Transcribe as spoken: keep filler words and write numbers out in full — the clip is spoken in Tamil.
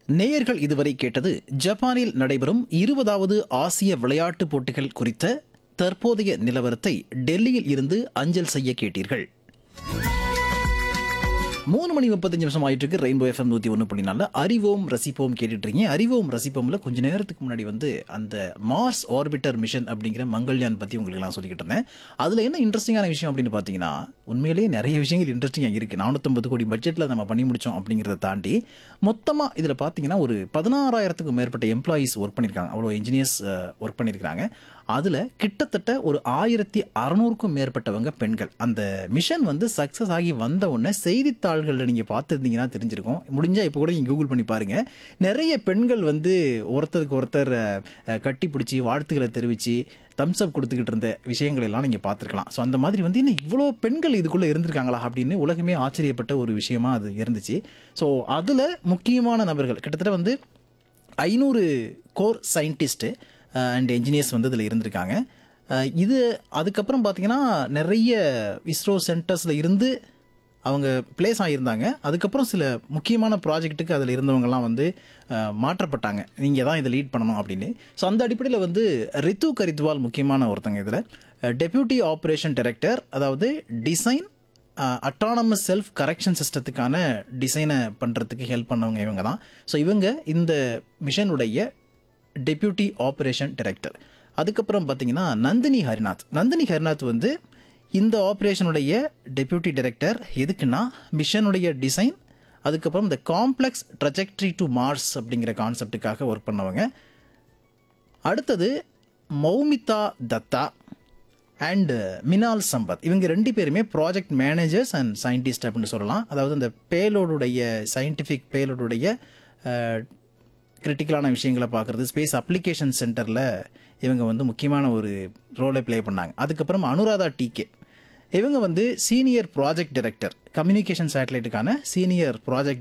நேயர்கள் இதுவரை கேட்டது ஜப்பானில் நடைபெறும் இருபதாவது ஆசிய விளையாட்டுப் போட்டிகள் குறித்த தற்போதைய நிலவரத்தை டெல்லியில் இருந்து அஞ்சல் செய்ய கேட்டீர்கள். மூணு மணி முப்பத்தஞ்சு நிமிஷம் ஆயிட்டு இருக்கு. ரெயின்போ எஃப்எம் நூற்றி ஒன்று புள்ளி நாலில் அறிவோம் ரசிப்போம் கேட்டுட்டு இருக்கீங்க. அறிவோம் ரசிப்போம்ல கொஞ்ச நேரத்துக்கு முன்னாடி வந்து அந்த மார்ஸ் ஆர்பிட்டர் மிஷன் அப்படிங்கிற மங்கள்யான் பற்றி உங்களுக்கு நான் சொல்லிக்கிட்டு இருந்தேன். அதில் என்ன இன்ட்ரெஸ்டிங்கான விஷயம் அப்படின்னு பார்த்தீங்கன்னா, உண்மையிலேயே நிறைய விஷயங்கள் இன்ட்ரெஸ்டிங்காக இருக்குது. நானூற்றம்பது கோடி பட்ஜெட்டில் நம்ம பண்ணி முடித்தோம் அப்படிங்கிறத தாண்டி மொத்தமாக இதில் பார்த்தீங்கன்னா ஒரு பதினாறாயிரத்துக்கும் மேற்பட்ட எம்ப்ளாயீஸ் ஒர்க் பண்ணியிருக்காங்க. அவ்வளோ இன்ஜினியர்ஸ் ஒர்க் பண்ணியிருக்காங்க. அதில் கிட்டத்தட்ட ஒரு ஆயிரத்தி அறநூறுக்கும் மேற்பட்டவங்க பெண்கள். அந்த மிஷன் வந்து சக்ஸஸ் ஆகி வந்த உடனே செய்தித்தாள்களில் நீங்கள் பார்த்துருந்தீங்கன்னா தெரிஞ்சிருக்கும். முடிஞ்சால் இப்போ கூட நீங்கள் கூகுள் பண்ணி பாருங்கள். நிறைய பெண்கள் வந்து ஒருத்தருக்கு ஒருத்தர் கட்டி பிடிச்சி வாழ்த்துக்களை தெரிவித்து தம்ஸ் அப் கொடுத்துக்கிட்டு இருந்த விஷயங்கள் எல்லாம் நீங்கள் பார்த்துருக்கலாம். ஸோ அந்த மாதிரி வந்து இன்னும் இவ்வளோ பெண்கள் இதுக்குள்ளே இருந்திருக்காங்களா அப்படின்னு உலகமே ஆச்சரியப்பட்ட ஒரு விஷயமா அது இருந்துச்சு. ஸோ அதில் முக்கியமான நபர்கள் கிட்டத்தட்ட வந்து ஐநூறு கோர் சயின்டிஸ்ட்டு அண்ட் என்ஜினியர்ஸ் வந்து இதில் இருந்திருக்காங்க. இது அதுக்கப்புறம் பார்த்திங்கன்னா நிறைய இஸ்ரோ சென்டர்ஸில் இருந்து அவங்க பிளேஸ் ஆகியிருந்தாங்க. அதுக்கப்புறம் சில முக்கியமான ப்ராஜெக்ட்டுக்கு அதில் இருந்தவங்கலாம் வந்து மாற்றப்பட்டாங்க. நீங்கள் தான் இதை லீட் பண்ணணும் அப்படின்னு. ஸோ அந்த அடிப்படையில் வந்து ரித்து கரித்வால் முக்கியமான ஒருத்தங்க. இதில் டெப்யூட்டி ஆப்ரேஷன் டைரக்டர், அதாவது டிசைன் அட்டானமஸ் செல்ஃப் கரெக்ஷன் சிஸ்டத்துக்கான டிசைனை பண்ணுறதுக்கு ஹெல்ப் பண்ணவங்க இவங்க தான். ஸோ இவங்க இந்த மிஷனுடைய டெப்யூட்டி ஆப்ரேஷன் டைரக்டர். அதுக்கப்புறம் பார்த்தீங்கன்னா நந்தினி ஹரிநாத். நந்தினி ஹரிநாத் வந்து இந்த ஆப்ரேஷனுடைய டெப்யூட்டி டைரக்டர். எதுக்குன்னா மிஷனுடைய டிசைன், அதுக்கப்புறம் இந்த காம்ப்ளெக்ஸ் ட்ரஜெக்டரி டு மார்ஸ் அப்படிங்கிற கான்செப்டுக்காக ஒர்க் பண்ணவங்க. அடுத்தது மௌமிதா தத்தா அண்ட் மினால் சம்பத். இவங்க ரெண்டு பேருமே ப்ராஜெக்ட் மேனேஜர்ஸ் அண்ட் சயின்டிஸ்ட் அப்படின்னு சொல்லலாம். அதாவது இந்த பேலோடுடைய சயின்டிஃபிக் பேலோடுடைய கிரிட்டிக்கலான விஷயங்களை பார்க்குறது, ஸ்பேஸ் அப்ளிகேஷன் சென்டரில் இவங்க வந்து முக்கியமான ஒரு ரோலை ப்ளே பண்ணாங்க. அதுக்கப்புறம் அனுராதா டிகே, இவங்க வந்து senior project director, communication சேட்டலைட்டுக்கான senior project